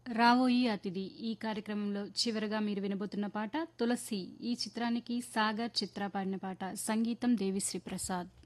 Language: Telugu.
రావోయి అతిథి ఈ కార్యక్రమంలో చివరగా మీరు వినబోతున్న పాట తులసి ఈ చిత్రానికి సాగర్ చిత్ర పాడిన పాట సంగీతం దేవిశ్రీ ప్రసాద్.